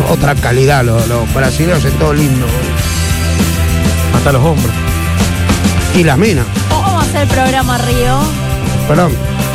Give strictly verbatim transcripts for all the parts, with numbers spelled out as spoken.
Otra calidad, los, los brasileños en todo lindo. Hasta los hombres. Y las minas. Vamos a hacer el programa Río. Perdón.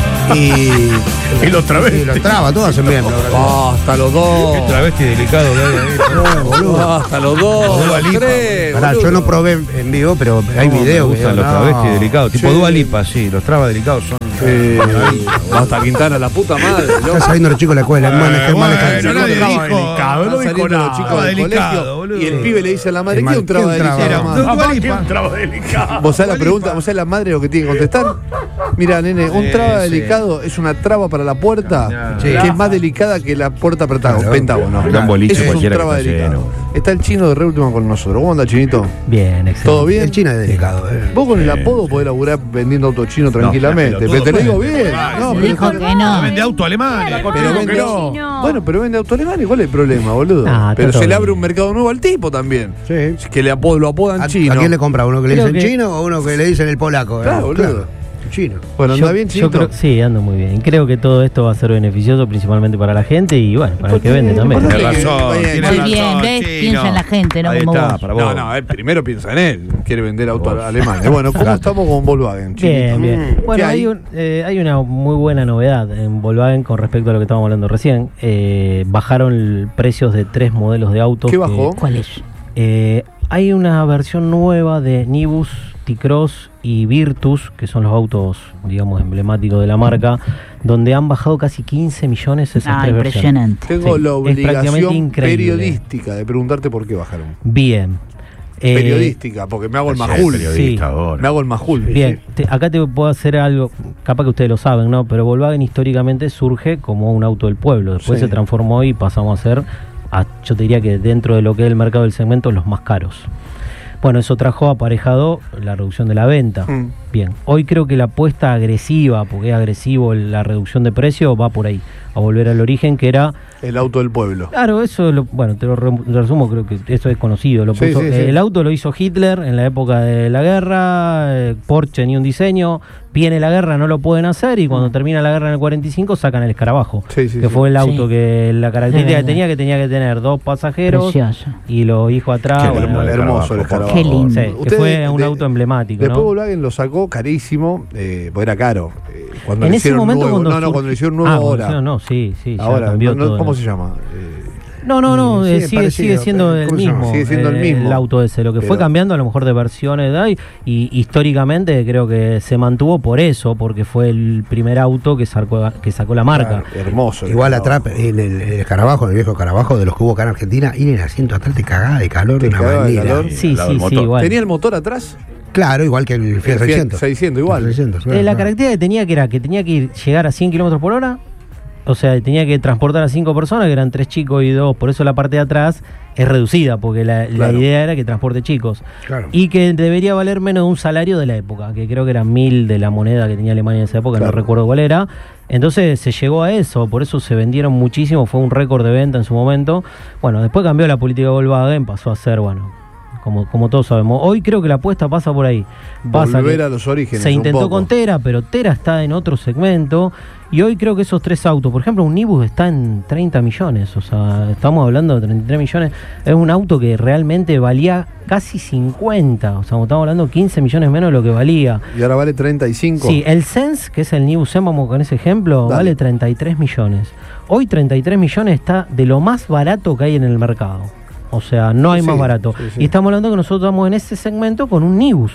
Y, y los travestis. Y los trabas, todos hacen bien. Oh, hasta los dos. Qué travesti delicado que hay ahí. No, boludo. Oh, hasta los dos. Dua Lipa. Tres, Pará, boludo. yo no probé en vivo, pero hay No, videos. me gustan que- los no. travestis delicados. Tipo Sí. Dua Lipa, sí. Los trabas delicados son. Eh, hasta Quintana, la puta madre. Están saliendo los chicos de la escuela, Eh, manejan, bueno, manejan. nadie Traba dijo, delicado, no no dijo dijo nada. los chicos Traba del delicado, colegio. boludo. Y el pibe le dice a la madre, El ¿qué es un traba mal- ¿qué un delicado? traba? mamá? Dua Lipa. Un traba delicado. ¿Vos sabés la pregunta? ¿Vos sabés la madre lo que tiene que contestar? Mira, nene, un Sí, traba sí. delicado es una traba para la puerta Sí. que es más delicada que la puerta pentágono. Claro. pentágono. Acá en boliche Eso es un cualquiera traba que está delicado. lleno. Está el chino de re última con nosotros. ¿Cómo anda, Chinito? Bien, excelente. ¿Todo bien? El China es delicado. Eh. Vos con el apodo podés laburar vendiendo auto chino tranquilamente. pero pero te lo digo todo bien. puede. No, Se pero dijo que no. Vende auto alemán. Pero vende- No. Bueno, pero vende auto alemán, ¿y cuál es el problema, boludo? Ah, pero está se le todo abre bien. un mercado nuevo al tipo también. Sí. Es que le apo- lo apodan ¿A, chino. ¿A quién le compra? ¿Uno que le Creo dicen que- chino o uno que le dicen el polaco? eh? Claro, boludo. Chino. Bueno, anda bien, yo Chinito. creo, sí, ando muy bien. Creo que todo esto va a ser beneficioso principalmente para la gente y bueno, para el que vende también. Importante Tiene que- razón. Bien, tiene Muy razón, bien, ¿ves? chino. Piensa en la gente, no Ahí como está, vos. para vos. No, no, él primero piensa en él. Quiere vender autos Vos. alemanes. Bueno, ¿cómo estamos con Volkswagen, Chinito? Bien, bien. Mm, Bueno, ¿qué hay, hay? un- eh, hay una muy buena novedad en Volkswagen con respecto a lo que estábamos hablando recién. Eh, bajaron el- precios de tres modelos de autos. ¿Qué que- bajó? ¿Cuál es? Eh, hay una versión nueva de Nibus, T-Cross y Virtus, que son los autos, digamos, emblemáticos de la marca, donde han bajado casi quince millones esas Ah, tres versiones. impresionante. Tengo Sí, la es prácticamente obligación increíble. periodística de preguntarte por qué bajaron. Bien. Eh, periodística, porque me hago el Sí, majul. periodista Sí. ahora. Me hago el majul. Bien, te- acá te puedo hacer algo, capaz que ustedes lo saben, ¿no? Pero Volkswagen históricamente surge como un auto del pueblo, después Sí. se transformó y pasamos a ser, a- yo te diría que dentro de lo que es el mercado del segmento, los más caros. Bueno, eso trajo aparejado la reducción de la venta. Mm. Bien, hoy creo que la apuesta agresiva, porque es agresivo la reducción de precio, va por ahí, a volver al origen que era... El auto del pueblo. Claro, eso, lo, bueno, te lo re- resumo, creo que eso es conocido. Lo Sí, puso- sí, sí. El auto lo hizo Hitler en la época de la guerra, eh, Porsche tenía un diseño, viene la guerra, no lo pueden hacer y cuando termina la guerra en el cuarenta y cinco sacan el escarabajo, Sí, sí, que sí. fue el auto Sí. que la Es característica que verdad. tenía, que tenía que tener dos pasajeros Precioso. y los hijos atrás. Qué bueno, lindo el hermoso el escarabajo, escarabajo. Qué lindo. sí, que Ustedes, fue un de- auto emblemático, Después ¿no? Volkswagen lo sacó carísimo, eh, porque era caro. Eh, cuando En le ese hicieron momento nuevo, cuando no, no, sur- cuando le hicieron nuevo Ah, cuando ahora. hicieron, no, sí, sí, ya ahora, cambió no, no, todo. ¿cómo se llama? Eh, No, no, no, Sí, eh, es sigue, parecido, sigue siendo pero el ¿cómo se llama? mismo. Sigue siendo el eh, mismo. El auto ese. Lo que fue Pero- cambiando a lo mejor de versiones de ahí, y históricamente creo que se mantuvo por eso, porque fue el primer auto que sacó, que sacó la marca. claro, hermoso. el Igual escarabajo. atrás, en el, el escarabajo, en el viejo escarabajo de los que hubo acá en Argentina, ir en el asiento atrás te cagaba de calor Te de una cagaba de manera. calor. Sí, al lado sí, del sí, motor. igual. ¿Tenía el motor atrás? Claro, igual que el Fiat El Fiat seiscientos. seiscientos, igual. El seiscientos, Eh, claro, la claro. característica que tenía que era que tenía que ir, llegar a cien kilómetros por hora. O sea, tenía que transportar a cinco personas, que eran tres chicos y dos. Por eso la parte de atrás es reducida, porque la, la Claro. idea era que transporte chicos. Claro. Y que debería valer menos de un salario de la época, que creo que era mil de la moneda que tenía Alemania en esa época, Claro. no recuerdo cuál era. Entonces se llegó a eso, por eso se vendieron muchísimo, fue un récord de venta en su momento. Bueno, después cambió la política de Volkswagen, pasó a ser, bueno, como, como todos sabemos. Hoy creo que la apuesta pasa por ahí. Pasa Volver que a los orígenes. se un intentó poco. con Tera, pero Tera está en otro segmento. Y hoy creo que esos tres autos, por ejemplo, un Nibus está en treinta millones, o sea, estamos hablando de treinta y tres millones. Es un auto que realmente valía casi cincuenta, o sea, estamos hablando de quince millones menos de lo que valía. Y ahora vale treinta y cinco. Sí, el Sense, que es el Nibus M, vamos con ese ejemplo, Dale. vale treinta y tres millones. Hoy treinta y tres millones está de lo más barato que hay en el mercado. O sea, no hay Sí, más barato. sí, sí. Y estamos hablando que nosotros estamos en ese segmento con un Nibus.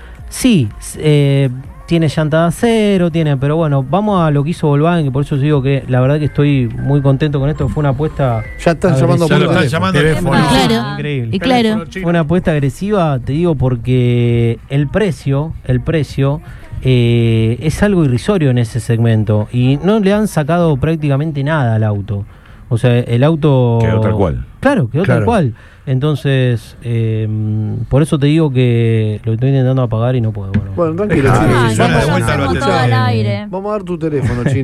Sí, s- eh, tiene llanta de acero, tiene, pero bueno, vamos a lo que hizo Volkswagen, que por eso digo que la verdad que estoy muy contento con esto, fue una apuesta. Ya están agresiva. llamando a Ya lo están Volkswagen. llamando al Teléfono. teléfono. Claro. Increíble. Y claro, Fue una apuesta agresiva, te digo, porque el precio, el precio eh, es algo irrisorio en ese segmento y no le han sacado prácticamente nada al auto. O sea, el auto... Quedó tal cual. Claro, quedó Claro. tal cual. Entonces, eh, por eso te digo que lo estoy intentando apagar y no puedo. Bueno, Bueno, tranquilo, Ah, Chino. ah, sí, ya suena de lo vuelta al hacemos batería. todo al aire. Vamos a dar tu teléfono, Chino.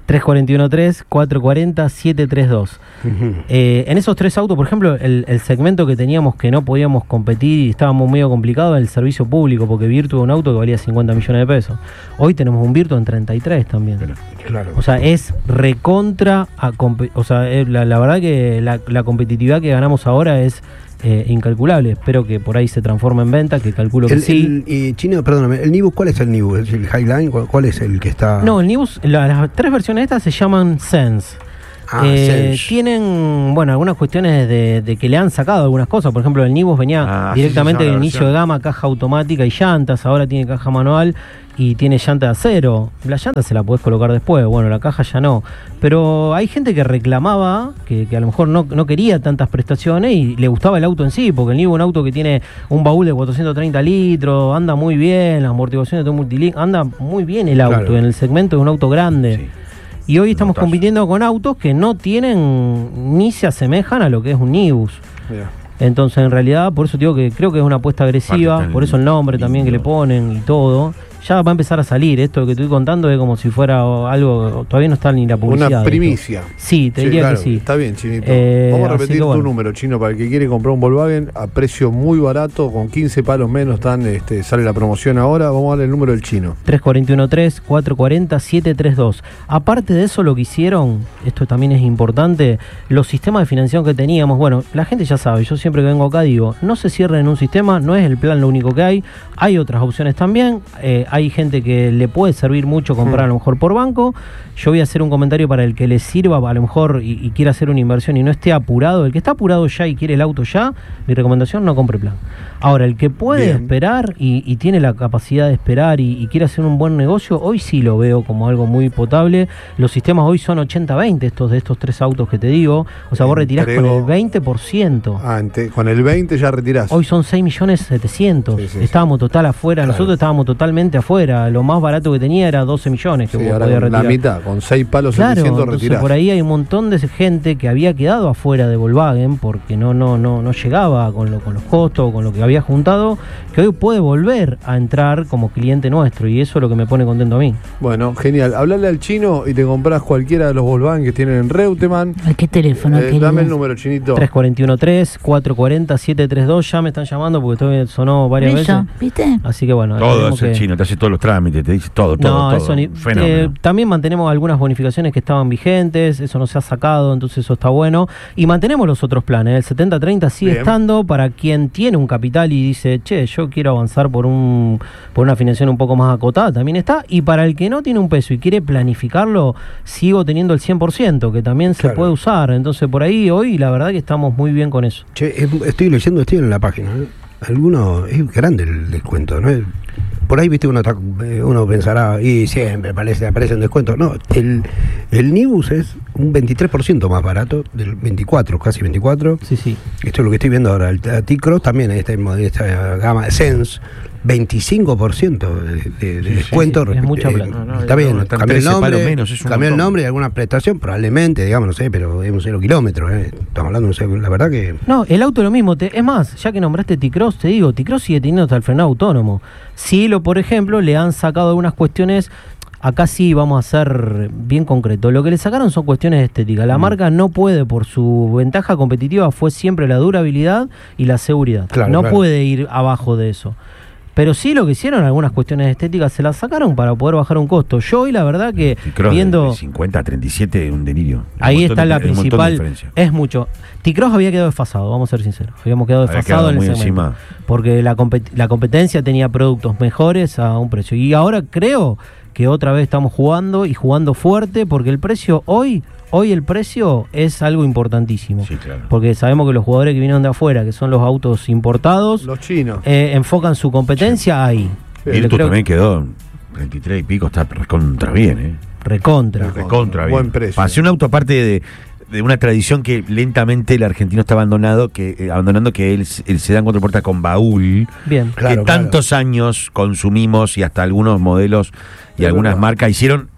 tres cuatro uno tres, cuatro cuatro cero, siete tres dos. Ujú. Eh, en esos tres autos, por ejemplo, el, el segmento que teníamos que no podíamos competir y estábamos medio complicados, el servicio público, porque Virtu era un auto que valía cincuenta millones de pesos. Hoy tenemos un Virtu en treinta y tres también. Claro. O sea, es recontra, a compe- o sea, es la, la verdad que la, la competitividad que ganamos ahora es eh, incalculable. Espero que por ahí se transforme en venta, que calculo que el, sí. el- y Chino, perdóname, ¿el Nibus cuál es el Nibus? ¿Es el Highline? ¿Cuál, cuál es el que está...? No, el Nibus, la- las tres versiones estas se llaman Sense. Ah, Eh, Sense. Tienen, bueno, algunas cuestiones de, de que le han sacado algunas cosas. Por ejemplo, el Nibus venía Ah, así directamente se llama del la inicio versión. de gama, caja automática y llantas. Ahora tiene caja manual y tiene llanta de acero. La llanta se la podés colocar después, bueno, la caja ya no. Pero hay gente que reclamaba, que, que a lo mejor no, no quería tantas prestaciones y le gustaba el auto en sí, porque el Nibus es un auto que tiene un baúl de cuatrocientos treinta litros, anda muy bien, las amortiguaciones de multilink, anda muy bien el auto, Claro. en el segmento de un auto grande. Sí. Y hoy estamos Notazo. compitiendo con autos que no tienen ni se asemejan a lo que es un Nibus. Mirá. Entonces, en realidad, por eso digo que creo que es una apuesta agresiva, Aparte, por eso el nombre lindo. también que le ponen y todo. Ya va a empezar a salir. Esto que estoy contando es como si fuera algo, todavía no está ni la publicidad. Una de esto. primicia. Sí, te Sí, diría claro, que sí. Está bien, Chinito. Eh, Vamos a así repetir que tu bueno. número, Chino, para el que quiere comprar un Volkswagen a precio muy barato, con quince palos menos están, este, sale la promoción ahora. Vamos a darle el número del Chino. tres cuatro uno tres, cuatro cuatro cero, siete tres dos. Aparte de eso, lo que hicieron, esto también es importante, los sistemas de financiación que teníamos, bueno, la gente ya sabe, yo siempre que vengo acá digo, no se cierren en un sistema, no es el plan lo único que hay, hay otras opciones también, eh, hay gente que le puede servir mucho comprar a lo mejor por banco. Yo voy a hacer un comentario para el que le sirva a lo mejor y, y quiera hacer una inversión y no esté apurado. El que está apurado ya y quiere el auto ya, mi recomendación, no compre plan. Ahora, el que puede Bien. esperar y, y tiene la capacidad de esperar y, y quiere hacer un buen negocio, hoy sí lo veo como algo muy potable. Los sistemas hoy son ochenta veinte estos de estos tres autos que te digo. O sea, vos retirás con Entrego- el veinte por ciento. Ah, ente- con el veinte ya retirás. Hoy son seis millones setecientos. Sí, sí, sí. Estábamos total afuera. Claro. Nosotros estábamos totalmente afuera. Lo más barato que tenía era doce millones que Sí, vos ahora podías con la retirar. mitad, con seis palos Claro, setecientos entonces retirás. por ahí hay un montón de gente que había quedado afuera de Volkswagen porque no no no no llegaba con, lo, con los costos, con lo que había juntado, que hoy puede volver a entrar como cliente nuestro y eso es lo que me pone contento a mí. Bueno, genial. Hablale al Chino y te compras cualquiera de los Volkswagen que tienen en Reutemann. ¿A qué teléfono? Eh, querido? dame el número, Chinito. tres cuatro uno tres, cuatro cuatro cero, siete tres dos, ya me están llamando porque todavía sonó varias Eso, veces. ¿viste? Así que bueno, Todo tenemos es el que- chino, te hace todos los trámites, te dice todo, todo, No, todo. eso ni, Fenómeno. eh, también mantenemos algunas bonificaciones que estaban vigentes, eso no se ha sacado, entonces eso está bueno. Y mantenemos los otros planes, el setenta treinta sigue Bien. estando para quien tiene un capital y dice, che, yo quiero avanzar por un por una financiación un poco más acotada, también está. Y para el que no tiene un peso y quiere planificarlo, sigo teniendo el cien por ciento, que también se Claro. puede usar. Entonces por ahí hoy la verdad que estamos muy bien con eso. Che, es- estoy leyendo, estoy en la página. ¿eh? Alguno, es grande el descuento, ¿no? Es- Por ahí, viste, uno, está- eh, uno pensará, y siempre aparece, aparece un descuento. No, el, el Nibus es un veintitrés por ciento más barato, del veinticuatro, casi veinticuatro. Sí, sí. Esto es lo que estoy viendo ahora. El T-Cross también, esta, esta gama Sense, veinticinco por ciento de, de- de Sí, descuento. sí, sí, es respect- mucha eh, plata. No, no, está no, bien, están cambió el trece palos nombre, menos, es un cambió el montón. nombre y alguna prestación, probablemente, digamos, no sé, pero es un cero kilómetro. Eh. Estamos hablando de un cero, la verdad que... No, el auto es lo mismo. Te- es más, ya que nombraste T-Cross, te digo, T-Cross sigue teniendo hasta el frenado autónomo. Silo, por ejemplo, le han sacado algunas cuestiones. Acá sí vamos a ser bien concretos. Lo que le sacaron son cuestiones estéticas. La marca no puede, por su ventaja competitiva, fue siempre la durabilidad y la seguridad. Claro, no claro. puede ir abajo de eso. Pero sí lo que hicieron, algunas cuestiones estéticas se las sacaron para poder bajar un costo. Yo hoy la verdad que Y Cross viendo... de cincuenta a treinta y siete, un delirio. Ahí Un montón está de- la un montón de principal, diferencia. es mucho. T-Cross había quedado desfasado, vamos a ser sinceros. Habíamos quedado Había desfasado quedado en el muy segmento. encima. Porque la, compet- la competencia tenía productos mejores a un precio. Y ahora creo que otra vez estamos jugando y jugando fuerte porque el precio hoy, hoy el precio es algo importantísimo. Sí, claro. Porque sabemos que los jugadores que vinieron de afuera, que son los autos importados, Los chinos. eh, enfocan su competencia ahí. Virtus Yo creo también quedó en veintitrés y pico, está recontra bien, ¿eh? Recontra. Recontra bien. Buen precio. Para hacer un auto aparte de, de una tradición que lentamente el argentino está abandonado, que, eh, abandonando, que el, el sedán cuatro puertas con baúl, Bien. Claro, que tantos años consumimos y hasta algunos modelos y Es algunas verdad. marcas hicieron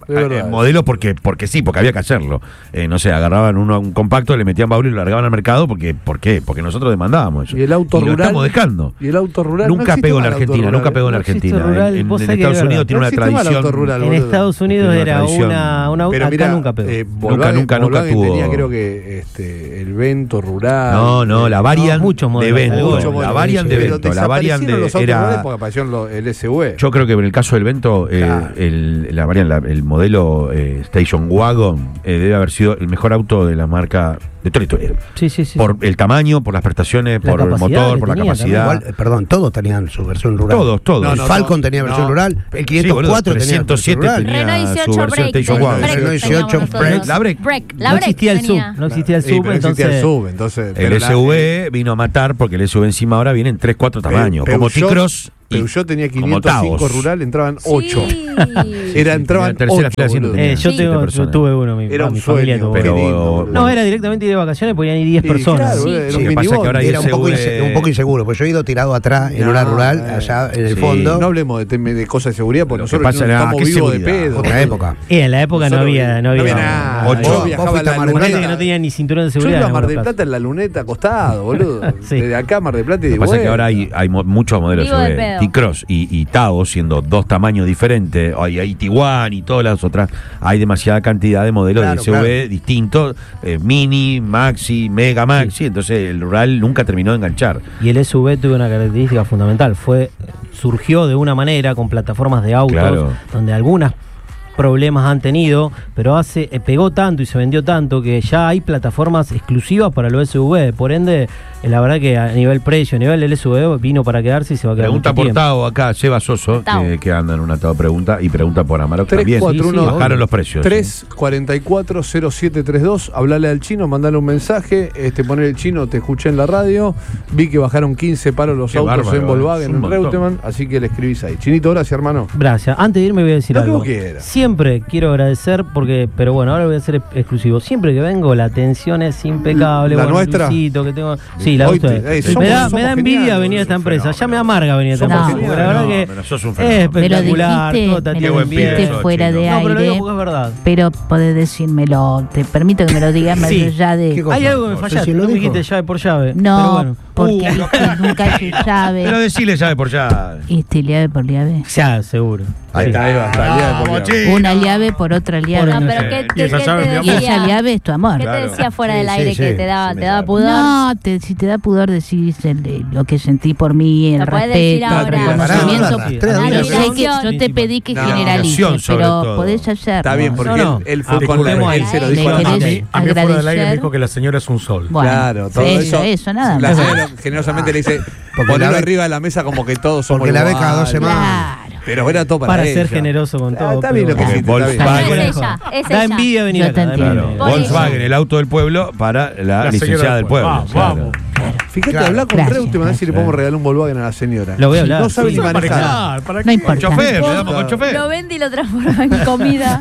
Es verdad. Eh, modelos porque porque sí, porque había que hacerlo. Eh, no sé, agarraban uno un compacto, le metían baúl y lo largaban al mercado porque ¿por qué? Porque nosotros demandábamos eso. Y el auto y lo rural. estamos dejando. Y el auto rural. Nunca no existe pegó en más el auto Argentina, rural, nunca pegó en ¿eh? No existe Argentina. rural, En, en- vos en sabés que Estados es Unidos verdad. tiene No una existe más el tradición. auto rural, En boludo. Estados Unidos Tiene una era tradición. una, una Pero acá mirá, nunca pegó. eh, Nunca, Volkswagen- nunca, nunca Volkswagen tuvo- tenía creo que este, el Vento rural. No, no, la variant muchos de modelos, Vento. muchos La modelos, variant de pero Vento. La variant desaparecieron de los autos rurales era. porque aparecieron los- el S U V. Yo creo que en el caso del Vento, eh, Claro. el, la variant, la- el modelo eh, Station Wagon eh, debe haber sido el mejor auto de la marca de toda la historia. Sí, sí, sí. Por el tamaño, por las prestaciones, La por el capacidad motor, que por la tenía capacidad. Igual, eh, perdón, todos tenían su versión rural. Todos, todos. No, El no, Falcon no, tenía versión no. rural, el Sí, quinientos cuatro boludo, tenía versión trescientos siete rural. tenía Renault su dieciocho versión Break. Station Wagon. Renault Break dieciocho teníamos Break. nosotros. La Break. Break, la No Break existía el sub, tenía. no existía el Sí, sub, pero existía entonces... el sub, entonces. El pero la- S U V vino a matar porque el S U V encima ahora viene en tres, cuatro tamaños. Pe- Como Peugeot- T-Cross y Peugeot tenía como quinientos cinco Taos. rural, entraban ocho. Sí. Era, Sí, entraban tenía tercera ocho, fila asiento boludo. tenía. Eh, yo Sí. tengo, personas. yo tuve uno, mi, Era un mi familia sueño, tuvo. pero- qué lindo, boludo. No, era directamente ir de vacaciones, podían ir diez Sí, personas. claro, Sí. era Lo un que pasa es que ahora hay Era un poco, S U V. inse- un poco inseguro, porque yo he ido tirado atrás en No, una rural, eh. allá en el Sí. fondo. No hablemos de, tem- de cosas de seguridad, porque Lo que nosotros pasa no es, ah, estamos qué vivos de seguridad. pedo. Otra época. Y en la época no Nosotros- había, no no había, había nada. Ocho. Yo Vos viajaba a fuiste a la Mar del Gente Plata. que no tenía ni cinturón de Yo seguridad. iba a en Mar del algunos Plata en la luneta acostado, boludo. Sí. Desde acá a Mar del Plata y Lo de que pasa es que vuelta. ahora hay, hay mo- muchos modelos Vivo de S U V. pedo. T-Cross y, y Taos, siendo dos tamaños diferentes. Hay, hay Tiguan y todas las otras. Hay demasiada cantidad de modelos Claro, de S U V claro. distintos. eh, mini, Maxi, Mega Maxi. Entonces el rural nunca terminó de enganchar. Y el S U V tuvo una característica fundamental, fue surgió de una manera con plataformas de autos, Claro. donde algunas problemas han tenido, pero hace eh, pegó tanto y se vendió tanto que ya hay plataformas exclusivas para los S U V, por ende, eh, la verdad que a nivel precio, a nivel del S U V vino para quedarse y se va a quedar Pregunta mucho por tiempo. Tao acá, Seba Soso, Tao. que, que anda en una Tao pregunta, y pregunta por Amarok tres también. cuatro uno Sí, sí, Bajaron los precios. tres cuatro cuatro cero siete tres dos, hablale al chino, mandale un mensaje, este poner el chino, te escuché en la radio, vi que bajaron quince palos los Qué autos bárbaro, en es Volkswagen, un en montón. Reutemann, así que le escribís ahí. Chinito, gracias hermano. Gracias. Antes de irme voy a decir Lo que algo. vos quieras. Siempre quiero agradecer porque, pero bueno, ahora lo voy a hacer exclusivo. Siempre que vengo la atención es impecable. ¿La bueno, nuestra? Luisito, que tengo. Sí, la de Hoy te- ustedes. ey, me somos- da, somos me da envidia geniales, venir a esta sos un empresa. Ya me fenómeno. amarga venir a esta Somos empresa. Porque la verdad que fenómeno, sos un es fenómeno. Me lo espectacular. dijiste, todo está me Qué lo buen bien. pibe dijiste sos, fuera chino. de No, pero lo digo aire, porque es verdad. pero podés decírmelo, te permito que me lo digas más Sí. allá ¿Qué de... cosa? Hay algo que me No sé fallaste. si lo no me dijo. dijiste llave por llave. No, Pero bueno. porque Uh. viste, nunca se Pero sabe. decile llave por ya. Este, llave por llave. Ya, seguro. Ahí Sí. está, ahí va, está, Vamos, llave por llave. chino. Una llave por otra llave. No, no pero sé. ¿qué, Y qué, esa qué llave, te mi amor. Y esa decía? llave es tu amor. ¿Qué Claro. te decía fuera Sí, del sí, aire sí. que te daba, Sí, te me daba da. pudor? No, te- si te da pudor decir el- lo que sentí por mí, el Lo podés decir respeto, el ahora. reconocimiento. Pará, Sí. tres Yo días. sé que yo te pedí que No, generalices, educación sobre pero todo. podés hacerlo. Está bien, porque No, no. él, él fue Ah, con disculpemos él ahí. se lo Le dijo a la querés mami. A mí fuera del aire me agradecer. dijo que la señora es un sol. Bueno, Claro, todo eso, eso. eso, nada La más. señora generosamente le dice, Porque ponelo la ve- arriba de la mesa como que todos somos Porque la ve cada iguales. dos semanas. Claro. Pero era todo para, Para ella. ser generoso con Ah, todo. está bien pero- lo que Porque hiciste, está bien. Volkswagen, Es ella, es Da ella. envidia venir Yo te acá. da entiendo. envidia. Por Volkswagen, el auto del pueblo, para la, La licenciada señora del del pueblo. pueblo. claro. Vamos. Fíjate, Claro. hablar con Gracias, Reutemann a ver si le gracias. podemos regalar un Volkswagen a la señora. Lo voy a hablar. No sabe Sí. ni ¿Para manejar. qué? ¿Para No qué? importa. Con chofer, le damos con Lo chofer. vende y lo transforma en comida.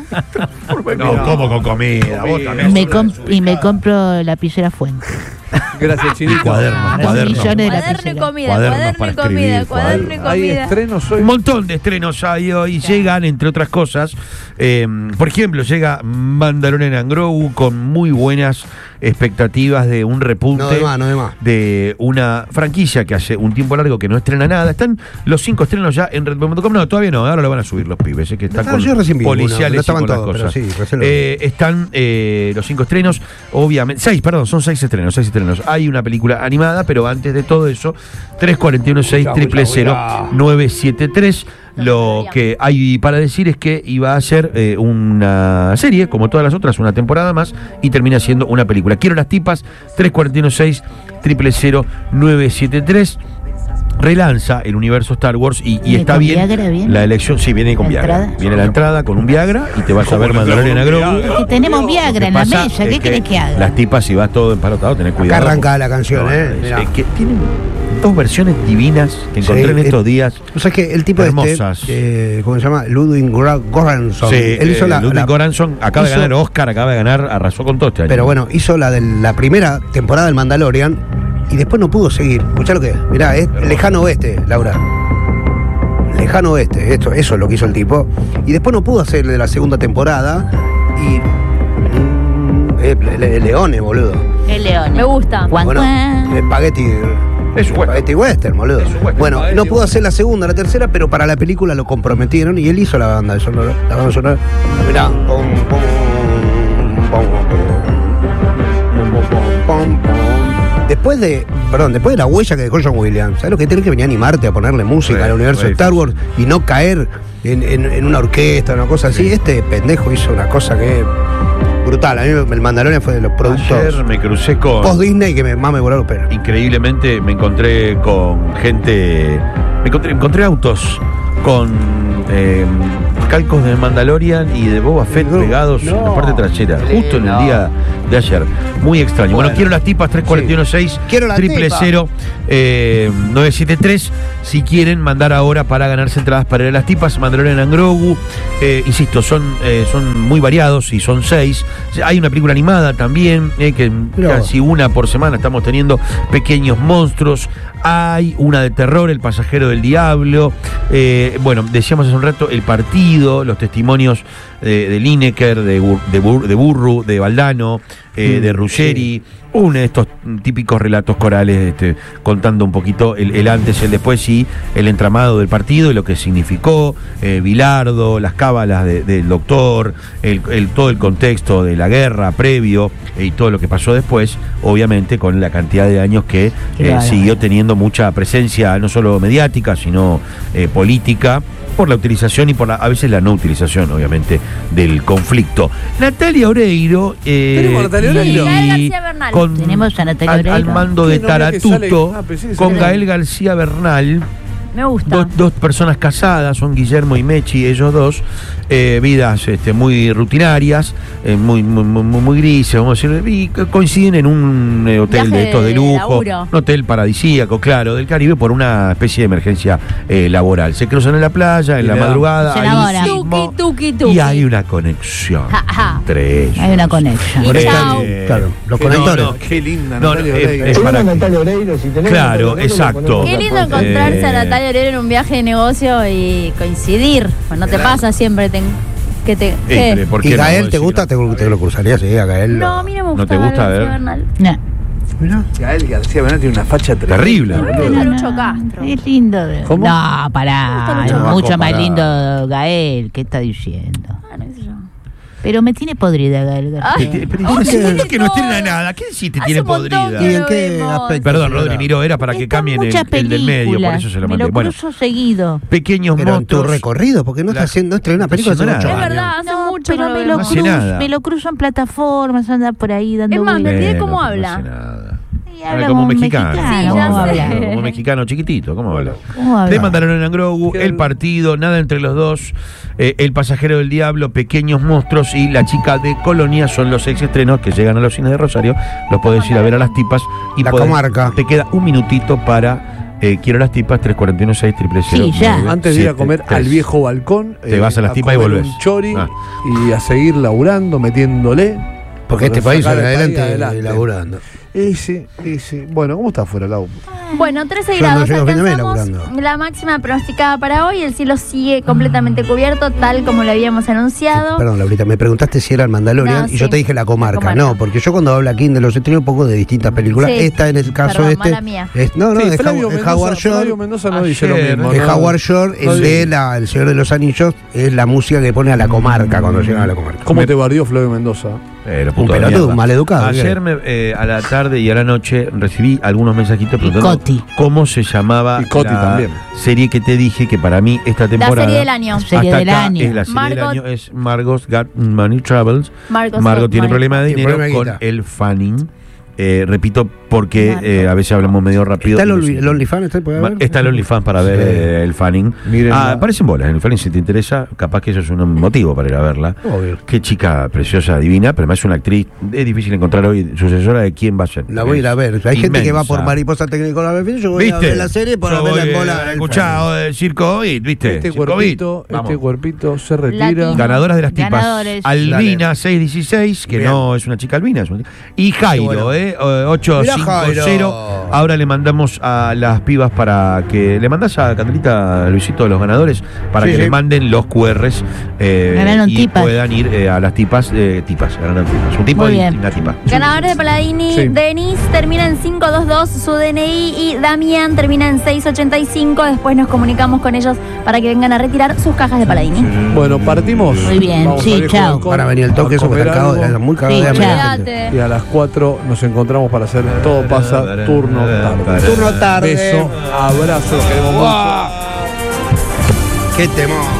No, como con comida. Vos también. Me comp- y me compro lapicera Fuente. Gracias, Chinito. Cuadernos, Dos cuadernos. millones de Cuaderno y lapiceras. comida, Cuadernos cuaderno para y comida, escribir, cuaderno y Hay comida. estrenos hoy. Un montón de estrenos hay hoy. Llegan, entre otras cosas, eh, por ejemplo, llega Mandalorian and Grogu con muy buenas expectativas de un repunte No de más, no de más. de una franquicia que hace un tiempo largo que no estrena nada. Están los cinco estrenos ya en red punto com. No, todavía no, ahora lo van a subir los pibes, es que están No, con yo recién vi uno, policiales no y estaban con las todos, pero cosas. sí, recién lo vi. Eh, están eh, los cinco estrenos, obviamente, seis, perdón, son seis estrenos, seis estrenos. Hay una película animada, pero antes de todo eso, tres cuatro uno seis cero cero cero nueve siete tres. Lo que hay para decir es que iba a ser eh, una serie, como todas las otras, una temporada más, y termina siendo una película. Quiero las tipas, tres cuatro uno seis cero cero cero nueve siete tres. Relanza el universo Star Wars y, y ¿Viene está con bien Viagra, viene? la elección. Sí, viene con ¿La Viagra. entrada? Viene la entrada con un Viagra y te vas a ver Mandalorian a Grogu. Que tenemos Viagra en la Pasa mesa, es ¿qué querés que haga? Las tipas, si vas todo empalotado, tenés Acá cuidado. arranca la canción, No, ¿eh? es- Mirá. es que tienen dos versiones divinas que encontré Sí, en eh, estos días. O sea que el tipo Hermosas. este, eh, ¿cómo se llama? Ludwig Gra- Göransson. Sí, Él hizo eh, la, Ludwig la- Göransson acaba hizo- de ganar Oscar, acaba de ganar, arrasó con todo este año. Pero bueno, hizo la de la primera temporada del Mandalorian y después no pudo seguir. Escuchá lo que es. Mirá, es Hermoso. Lejano Oeste, Laura. Lejano Oeste, esto, eso es lo que hizo el tipo. Y después no pudo hacer de la segunda temporada. Y. Mm, eh, le, Leone, boludo. El león. Me gusta. Guan, Bueno, guan. Spaghetti. Es un Spaghetti Western, boludo. Es un western. Bueno, Spaghetti no pudo hacer la segunda, la tercera, pero para la película lo comprometieron y él hizo la banda de sonora. La banda sonora. Mirá. Pum, pum, pum, pum, pum, pum, pum. Después de, perdón, después de la huella que dejó John Williams, ¿sabes lo que tiene que venir a animarte a ponerle música Re, al universo re de Star Wars y no caer en, en- en una orquesta, una cosa así? Sí. Este pendejo hizo una cosa que es brutal. A mí el Mandalorian fue de los productos Ayer me crucé con... post Disney que me, más me volaron los pelos. Increíblemente me encontré con gente, me encontré, encontré autos con eh, calcos de Mandalorian y de Boba Fett No, pegados en la no. parte trasera, Sí, justo en el no. día de ayer. Muy extraño. Bueno, Bueno. quiero las tipas tres cuatro uno seis Quiero la triple tipa. cero eh, nueve siete tres. Si quieren mandar ahora para ganarse entradas para ir a las tipas, Mandalorian and Grogu. Eh, insisto, son, eh, son muy variados y son seis. Hay una película animada también, eh, que No. casi una por semana estamos teniendo Pequeños Monstruos. Hay una de terror, El Pasajero del Diablo. Eh, bueno, decíamos hace un rato el partido, los testimonios de, de Lineker, de, Bur- de, Bur- de Burru, de Valdano, eh, Mm, de Ruggeri. Uno de estos típicos relatos corales, este, contando un poquito el, el antes, el después y el entramado del partido y lo que significó, eh, Bilardo, las cábalas de- del doctor, el, el- todo el contexto de la guerra previo eh, y todo lo que pasó después, obviamente con la cantidad de años que eh, Claro. siguió teniendo mucha presencia, no solo mediática, sino eh, política, por la utilización y por la, a veces la no utilización, obviamente, del conflicto. Natalia Oreiro eh, Tenemos a Natalia y- Oreiro. Gael García Bernal. con- Tenemos a Natalia al, Oreiro. al mando de ¿Qué nombre que Taratuto, sale? Ah, pensé que con sale- Gael García Bernal. Me gusta. Dos, dos personas casadas, son Guillermo y Mechi, ellos dos, eh, vidas este, muy rutinarias, eh, muy, muy, muy, muy grises, vamos a decir, y que coinciden en un eh, hotel Viaje de estos de de lujo, laburo. un hotel paradisíaco, claro, del Caribe, por una especie de emergencia eh, laboral. Se cruzan en la playa, en Y la le dan- madrugada, Se hay enamoran. sismo, Tuki, tuki, tuki. y hay una conexión Ja, ja. entre ellos. Hay una conexión. Y Eh, chao. Claro, los que conectores. no, no, Qué linda No, no, Natalia es- Oreiro. es para- Natalia Oreiro, si tenemos Claro, Natalia Oreiro, exacto. lo ponemos Qué a lindo posta. encontrarse Eh. a Natalia Oreiro en un viaje de negocio y coincidir. Pues no te pasa siempre te- que te. ¿qué? Entre, ¿por ¿Y qué no? Gael Vos te decís gusta? que ¿Te, te lo cruzarías? Sí, a Gael. No, a mí no me gusta. ¿No te gusta? Gael A ver. García Bernal. No. Mirá. Gael García Bernal tiene una facha Terrible. Me gusta Lucho Castro. Es lindo. de- ¿Cómo? No, Me pará. gusta Es Lucho Castro. mucho No, más pará. lindo Gael. ¿Qué está diciendo? Ah, no sé yo. Pero me tiene podrida Gael García. Ay. Te- te- pero Ay, ¿qué no. es que no tiene nada? ¿Qué decís te Hace tiene un montón podrida? que ¿Y en lo qué vemos. aspecto? Perdón, Rodri miró, era para que Están cambien el, muchas el del medio, por películas. eso se lo Me mandé. lo Bueno, cruzo seguido. pequeños Pero en tu monstruos. recorrido, porque no La- está haciendo, no estrenó una película hace haciendo ocho nada. Es años. verdad, hace No, mucho pero que no me lo lo, No vemos. hace cruzo, nada. me lo cruzo en plataformas, anda por ahí dando Es más, me vueltas. pide Bueno, cómo pero habla. no hace nada. Y Habla habla como como mexicano. mexicano, Sí, ya ¿cómo sé. habla? Como mexicano chiquitito, ¿cómo habla? ¿Cómo habla? De Mandalorian and Grogu, ¿Qué? El Partido, Nada entre los dos, eh, El Pasajero del Diablo, Pequeños Monstruos y La Chica de Colonia son los seis estrenos que llegan a los cines de Rosario. Los podés ir a ver a las tipas y La podés- comarca. Te queda un minutito para eh, Quiero las tipas, tres cuatro uno seis cero cero. Sí, ya. Antes de ir a comer al viejo balcón, Te vas a las tipas y comer volvés. un chori Ah. y a seguir laburando, metiéndole. Porque este Para país sacar sale el adelante, país adelante. laburando. Y sí, y sí. Bueno, ¿cómo está afuera, Lau? Bueno, trece Yo grados. no llego a fin de mes Alcanzamos laburando. la máxima pronosticada para hoy. El cielo sigue completamente cubierto, tal como lo habíamos anunciado. Perdón, Laurita, me preguntaste si era el Mandalorian No, y sí. yo te dije la comarca. La comarca. No, porque yo cuando hablo aquí de los estrenos pongo de distintas películas. Sí. Esta en el caso Perdón, este. mala mía. es- no, no, Sí, es, Flavio Haw- es Mendoza- Howard Shore. Flavio Mendoza no dice Ayer, lo mismo. Es ¿no? Howard Shore, No el dice. de la, El Señor de los Anillos, es la música que pone a la comarca cuando llegan a la comarca. ¿Cómo te bardió Flavio Mendoza? Pero, Un puto de pelotudo, mierda. un maleducado. Ayer me, eh, a la tarde y a la noche recibí algunos mensajitos preguntando Coti. cómo se llamaba Y Coti la también. serie que te dije que para mí esta La temporada serie del año. Serie hasta del acá año. es la serie del Margot- año es Margot's Got Money Troubles. Margot Margot Scott, tiene Margot. problema de Tiene dinero problema de con guita. el Fanning. Eh, repito porque Margot. eh, a veces hablamos medio rápido. ¿Está el, y no Only- sé. el OnlyFans? ¿Está, puede Ma- haber? Está el OnlyFans para ver Sí. eh, el Fanning. Mírenla. Ah, aparecen bolas en el Fanning si te interesa. Capaz que eso es un motivo para ir a verla. Obvio. Qué chica preciosa, divina, pero además es una actriz. Es difícil encontrar hoy sucesora de quién va a ser. La voy a ir a ver. Hay gente que va por Inmensa. Mariposa Técnica a ver, yo voy a ¿Viste? ver la serie para Yo ver voy, la bola. eh, del escuchado del Circo Beat, ¿viste? Este Circo cuerpito, Beat. este Vamos. cuerpito se retira. Latino. Ganadoras de las tipas. Ganadores. Albina seiscientos dieciséis, que Bien. no es una chica albina. Es una chica- Y Jairo, Qué bueno. ¿eh? eh, ocho Mirá, cinco Jairo. cero. Ahora le mandamos a las pibas para que. Le mandás a Candelita, Luisito, los ganadores, para Sí, que sí. le manden los Q Rs eh, Ganaron y tipas. puedan ir eh, a las tipas. Eh, tipas, ganaron tipas. Un tipo Muy y bien. una tipa. Ganadores de Paladini, Sí. Denis termina en cinco dos dos, su D N I, y Damián termina en seis ochenta y cinco. Después nos comunicamos con ellos para que vengan a retirar sus cajas de Paladini. Bueno, partimos. Muy bien, Vamos sí, a ver chao. Juan con- Para venir el toque, a eso que comer está cagado, algo. era muy cagado Sí, de hambre la chao. gente. Cuídate. Y a las cuatro nos encontramos para hacer Todo Pasa Turno Tarde. Turno tarde. Beso, abrazo, los queremos mucho. ¡Qué temor!